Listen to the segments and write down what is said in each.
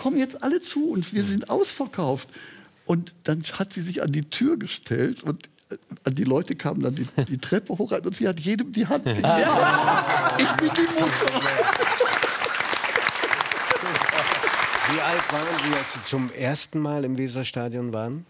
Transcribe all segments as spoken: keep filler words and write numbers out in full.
kommen jetzt alle zu uns, wir sind ausverkauft. Und dann hat sie sich an die Tür gestellt und die Leute kamen dann die, die Treppe hoch und sie hat jedem die Hand gegeben. Ich bin die Mutter. Wie alt waren Sie, als Sie zum ersten Mal im Weserstadion waren?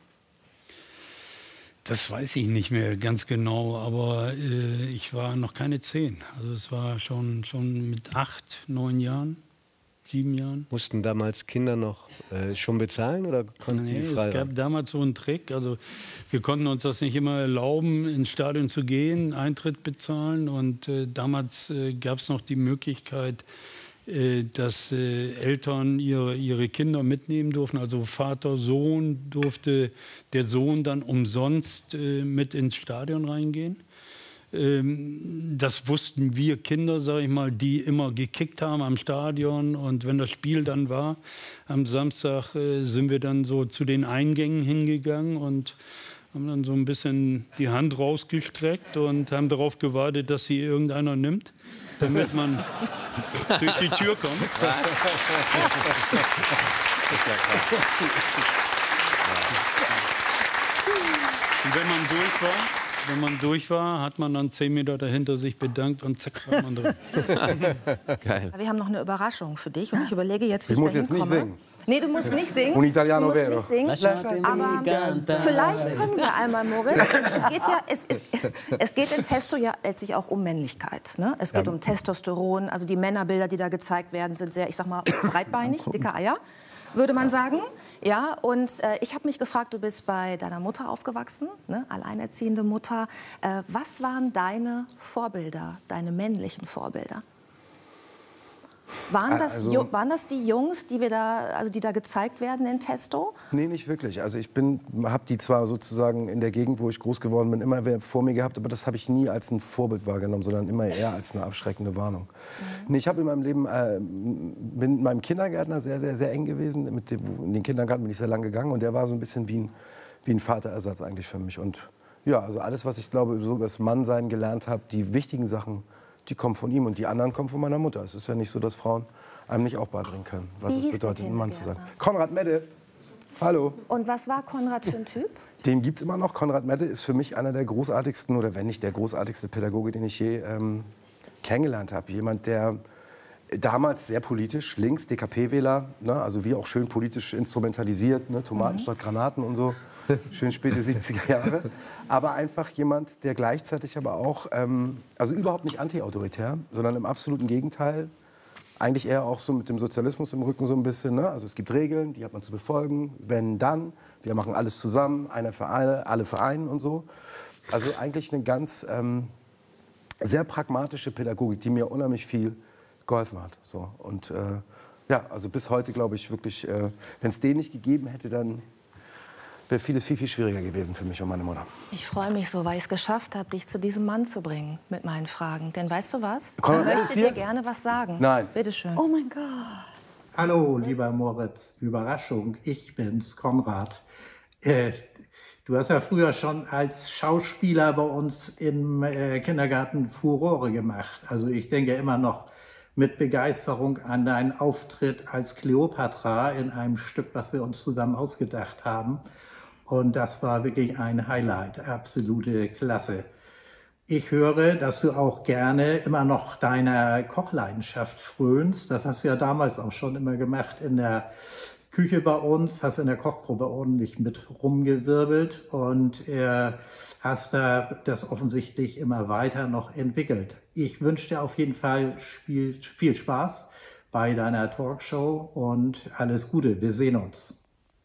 Das weiß ich nicht mehr ganz genau, aber äh, ich war noch keine zehn. Also es war schon, schon mit acht, neun Jahren, sieben Jahren. Mussten damals Kinder noch äh, schon bezahlen oder konnten Nee, die frei? Es gab damals so einen Trick. Also wir konnten uns das nicht immer erlauben, ins Stadion zu gehen, Eintritt bezahlen. Und äh, damals äh, gab es noch die Möglichkeit, äh, dass äh, Eltern ihre, ihre Kinder mitnehmen durften. Also Vater, Sohn, durfte der Sohn dann umsonst äh, mit ins Stadion reingehen. Das wussten wir Kinder, sag ich mal, die immer gekickt haben am Stadion. Und wenn das Spiel dann war, am Samstag, äh, sind wir dann so zu den Eingängen hingegangen und haben dann so ein bisschen die Hand rausgestreckt und haben darauf gewartet, dass sie irgendeiner nimmt, damit man durch die Tür kommt. Und wenn man durch war, Wenn man durch war, hat man dann zehn Meter dahinter sich bedankt und zack, war man drin. Geil. Wir haben noch eine Überraschung für dich und ich überlege jetzt, wie ich ich muss da jetzt nicht hinkomme. singen. Nee, du musst nicht singen. Un italiano du musst vero. nicht singen. Aber vielleicht können wir einmal, Moritz, es geht ja, es, es, es geht in Testo ja letztlich auch um Männlichkeit. Ne? Es geht Ja. um Testosteron. Also die Männerbilder, die da gezeigt werden, sind sehr, ich sag mal, breitbeinig, dicke Eier, würde man sagen. Ja, und äh, ich habe mich gefragt, du bist bei deiner Mutter aufgewachsen, ne? Alleinerziehende Mutter. Äh, was waren deine Vorbilder, deine männlichen Vorbilder? Waren das, Also- Ju- waren das die Jungs, die, wir da, also die da gezeigt werden in Testo? Nee, nicht wirklich. Also ich bin, habe die zwar sozusagen in der Gegend, wo ich groß geworden bin, immer wer vor mir gehabt, aber das habe ich nie als ein Vorbild wahrgenommen, sondern immer eher als eine abschreckende Warnung. Mhm. Nee, ich habe in meinem Leben, äh, bin mit meinem Kindergärtner sehr, sehr, sehr eng gewesen. Mit dem, in den Kindergarten bin ich sehr lang gegangen und der war so ein bisschen wie ein, wie ein Vaterersatz eigentlich für mich. Und ja, also alles, was ich glaube, so über das Mannsein gelernt habe, die wichtigen Sachen, die kommen von ihm und die anderen kommen von meiner Mutter. Es ist ja nicht so, dass Frauen einem nicht auch beibringen können, was Wie es hieß bedeutet, der ein Mann zu sein. Kindergärtner? Konrad Medde. Hallo. Und was war Konrad für ein Typ? Den gibt es immer noch. Konrad Medde ist für mich einer der großartigsten, oder wenn nicht der großartigste Pädagoge, den ich je ähm, kennengelernt habe. Jemand, der damals sehr politisch, links, D K P-Wähler, ne, also wie auch schön politisch instrumentalisiert, ne, Tomaten mhm. statt Granaten und so, schön späte siebziger Jahre. Aber einfach jemand, der gleichzeitig aber auch, ähm, also überhaupt nicht anti-autoritär, sondern im absoluten Gegenteil, eigentlich eher auch so mit dem Sozialismus im Rücken so ein bisschen. Ne? Also es gibt Regeln, die hat man zu befolgen, wenn, dann. Wir machen alles zusammen, einer für alle, alle für einen und so. Also eigentlich eine ganz ähm, sehr pragmatische Pädagogik, die mir unheimlich viel geholfen hat. So. Und äh, ja, also bis heute glaube ich wirklich, äh, wenn es den nicht gegeben hätte, dann wäre vieles viel, viel schwieriger gewesen für mich und meine Mutter. Ich freue mich so, weil ich es geschafft habe, dich zu diesem Mann zu bringen mit meinen Fragen. Denn weißt du was? Konrad, Ich ist möchte hier? dir gerne was sagen. Nein. Bitte schön. Oh mein Gott. Hallo, lieber Moritz. Überraschung, ich bin's, Konrad. Äh, du hast ja früher schon als Schauspieler bei uns im äh, Kindergarten Furore gemacht. Also ich denke immer noch mit Begeisterung an deinen Auftritt als Kleopatra in einem Stück, was wir uns zusammen ausgedacht haben. Und das war wirklich ein Highlight, absolute Klasse. Ich höre, dass du auch gerne immer noch deiner Kochleidenschaft frönst. Das hast du ja damals auch schon immer gemacht in der Küche bei uns, hast in der Kochgruppe ordentlich mit rumgewirbelt und äh, hast da das offensichtlich immer weiter noch entwickelt. Ich wünsche dir auf jeden Fall viel, viel Spaß bei deiner Talkshow und alles Gute. Wir sehen uns.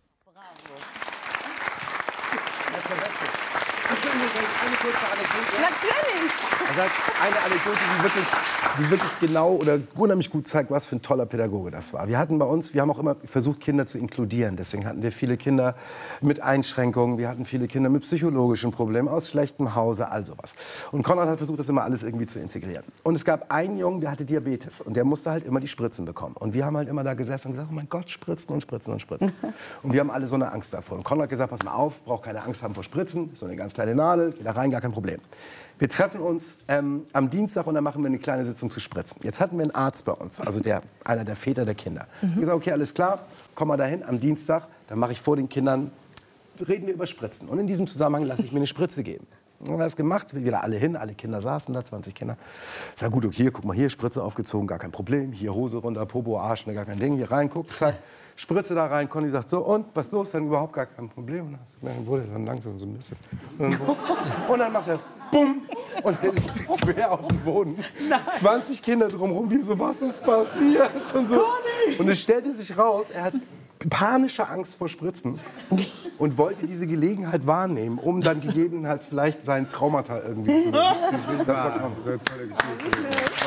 Natürlich! Also eine Anekdote, die wirklich, die wirklich genau oder unheimlich gut zeigt, was für ein toller Pädagoge das war. Wir hatten bei uns, wir haben auch immer versucht, Kinder zu inkludieren. Deswegen hatten wir viele Kinder mit Einschränkungen, wir hatten viele Kinder mit psychologischen Problemen, aus schlechtem Hause, all sowas. Und Konrad hat versucht, das immer alles irgendwie zu integrieren. Und es gab einen Jungen, der hatte Diabetes und der musste halt immer die Spritzen bekommen. Und wir haben halt immer da gesessen und gesagt, oh mein Gott, Spritzen und Spritzen und Spritzen. Und wir haben alle so eine Angst davor. Und Konrad hat gesagt, pass mal auf, braucht keine Angst haben vor Spritzen, so eine ganz kleine Nadel. Nadel, geh da rein, gar kein Problem. Wir treffen uns ähm, am Dienstag und dann machen wir eine kleine Sitzung zu Spritzen. Jetzt hatten wir einen Arzt bei uns, also der, einer der Väter der Kinder. Mhm. Wir haben gesagt, okay, alles klar, komm mal dahin am Dienstag, dann mache ich vor den Kindern, reden wir über Spritzen. Und in diesem Zusammenhang lasse ich mir eine Spritze geben. Dann haben wir das gemacht, wir wieder alle hin, alle Kinder saßen da, zwanzig Kinder. Ich sag, gut, okay, hier, guck mal, hier, Spritze aufgezogen, gar kein Problem. Hier Hose runter, Popo, Arsch, ne, gar kein Ding. Hier rein, guck, zack, Spritze da rein. Conny sagt, so, und, was los? Dann überhaupt gar kein Problem. Und dann wurde dann langsam so ein bisschen. Und dann, und dann macht er das, bumm, und er liegt quer auf dem Boden. Nein. zwanzig Kinder drumherum, wie so, was ist passiert? Und, so. Und es stellte sich raus, er hat panische Angst vor Spritzen und wollte diese Gelegenheit wahrnehmen, um dann gegebenenfalls vielleicht sein Traumata irgendwie zu lösen. Das war eine tolle Geschichte.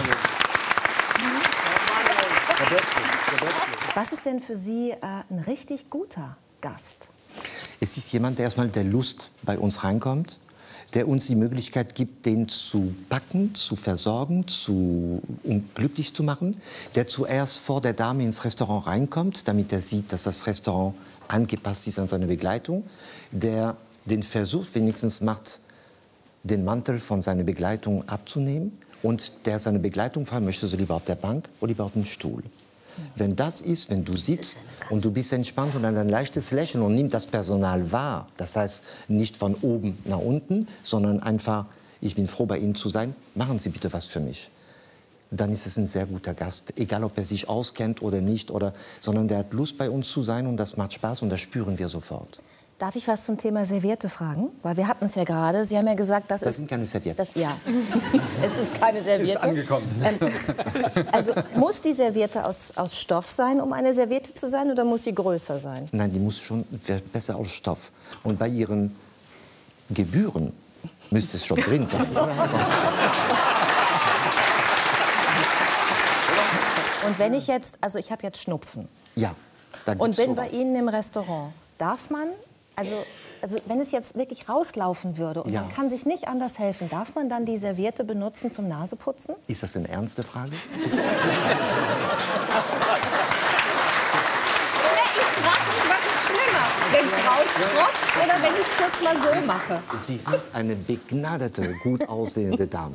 Was ist denn für Sie äh, ein richtig guter Gast? Es ist jemand, der erstmal der Lust bei uns reinkommt, der uns die Möglichkeit gibt, den zu packen, zu versorgen, zu, um glücklich zu machen, der zuerst vor der Dame ins Restaurant reinkommt, damit er sieht, dass das Restaurant angepasst ist an seine Begleitung, der den Versuch wenigstens macht, den Mantel von seiner Begleitung abzunehmen und der seine Begleitung fragen möchte, so lieber auf der Bank oder lieber auf dem Stuhl. Wenn das ist, wenn du sitzt und du bist entspannt und dann ein leichtes Lächeln und nimmst das Personal wahr, das heißt nicht von oben nach unten, sondern einfach, ich bin froh, bei Ihnen zu sein, machen Sie bitte was für mich. Dann ist es ein sehr guter Gast, egal ob er sich auskennt oder nicht, oder, sondern der hat Lust, bei uns zu sein und das macht Spaß und das spüren wir sofort. Darf ich was zum Thema Serviette fragen? Weil wir hatten es ja gerade. Sie haben ja gesagt, das, das ist... sind keine Servietten. Das, ja, es ist keine Serviette. Ist angekommen. Ähm, also muss die Serviette aus, aus Stoff sein, um eine Serviette zu sein, oder muss sie größer sein? Nein, die muss schon besser aus Stoff. Und bei ihren Gebühren müsste es schon drin sein. Und wenn ich jetzt, also ich habe jetzt Schnupfen. Ja. Da Und bin bei sowas. Ihnen im Restaurant, darf man, also, also wenn es jetzt wirklich rauslaufen würde und Ja. man kann sich nicht anders helfen, darf man dann die Serviette benutzen zum Naseputzen? Ist das eine ernste Frage? Ich frage mich, was ist schlimmer, wenn es raustropft oder wenn ich kurz mal so mache? Sie sind eine begnadete, gut aussehende Dame.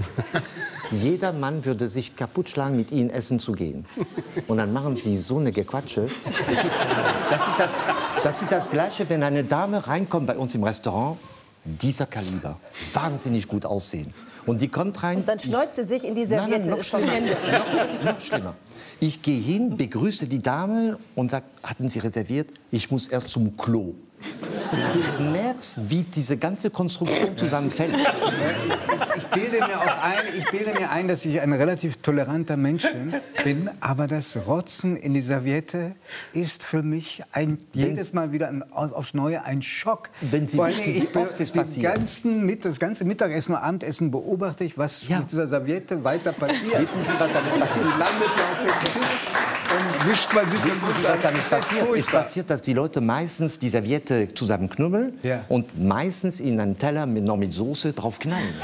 Jeder Mann würde sich kaputt schlagen, mit Ihnen essen zu gehen. Und dann machen Sie so eine Gequatsche. Das ist das, ist das, das, ist das Gleiche, wenn eine Dame reinkommt bei uns im Restaurant, dieser Kaliber, wahnsinnig gut aussehen. Und die kommt rein... Und dann schneuzt sie sich in die Serviette. Nein, nein, noch schlimmer. noch, noch schlimmer. Ich gehe hin, begrüße die Dame und sage, hatten Sie reserviert? Ich muss erst zum Klo. Du merkst, wie diese ganze Konstruktion zusammenfällt. Ich bilde mir auch ein, ich bilde mir ein, dass ich ein relativ toleranter Mensch bin, aber das Rotzen in die Serviette ist für mich ein, jedes Mal wieder ein, aufs Neue ein Schock. Wenn Sie Vor allem, wissen, wie ich oft es den passiert. ganzen, mit- das ganze Mittagessen und Abendessen beobachte ich, was Ja. mit dieser Serviette weiter passiert. Wissen Sie, was damit Die passiert? landet ja auf dem Tisch und wischt man sich Wissen Sie, was damit Das ist passiert? Es furchtbar. passiert, dass die Leute meistens die Serviette zusammenknubbeln Ja. und meistens in einen Teller mit, noch mit Soße drauf knallen.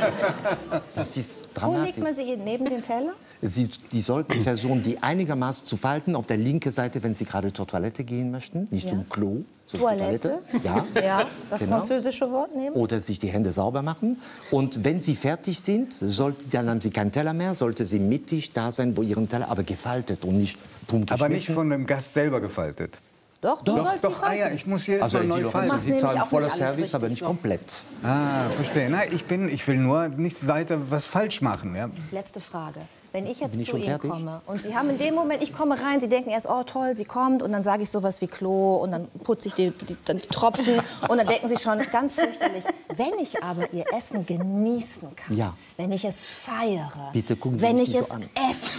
Das ist Wo legt dramatisch. man sie neben den Teller? Sie, die sollten versuchen, die einigermaßen zu falten auf der linken Seite, wenn sie gerade zur Toilette gehen möchten. Nicht Ja. zum Klo, zur Toilette? Ja. Ja, das Genau. französische Wort nehmen. Oder sich die Hände sauber machen. Und wenn sie fertig sind, sollte, dann haben sie keinen Teller mehr, sollte sie mittig da sein, wo ihren Teller, aber gefaltet und nicht pump Aber nicht geschmissen. von dem Gast selber gefaltet. Doch, du Doch, sollst doch, die ah ja, falten. ich muss jedes Also Mal die neu Leute, falten. machst sie nämlich zahlen auch voller nicht alles Service, aber richtig nicht noch. komplett. Ah, verstehe. Nein, ich, bin, ich will nur nicht weiter was falsch machen. Ja. Letzte Frage. Wenn ich jetzt Bin ich zu schon Ihnen fertig? komme und Sie haben in dem Moment, ich komme rein, Sie denken erst, oh toll, sie kommt und dann sage ich sowas wie Klo und dann putze ich die, die, dann die Tropfen und dann denken Sie schon, ganz fürchterlich. Wenn ich aber Ihr Essen genießen kann, Ja. wenn ich es feiere, Bitte gucken Sie wenn mich ich nicht es so an.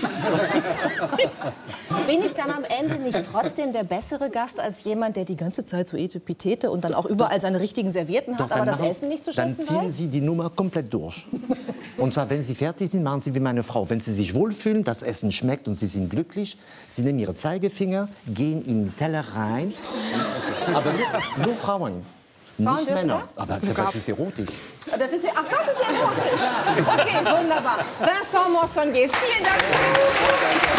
esse, bin ich dann am Ende nicht trotzdem der bessere Gast als jemand, der die ganze Zeit so Etepetete und dann auch überall seine richtigen Servietten hat, Doch, aber dann das machen- Essen nicht zu Dann schätzen ziehen weiß? Sie die Nummer komplett durch. Und zwar, wenn Sie fertig sind, machen Sie wie meine Frau. Wenn Sie sich wohlfühlen, das Essen schmeckt und Sie sind glücklich, Sie nehmen Ihre Zeigefinger, gehen in den Teller rein. Aber nur, nur Frauen, Frauen nicht dürfen Männer. das? Aber das ist erotisch. Das ist, ach, das ist erotisch. Okay, wunderbar. Vincent Moissonnier, vielen Dank.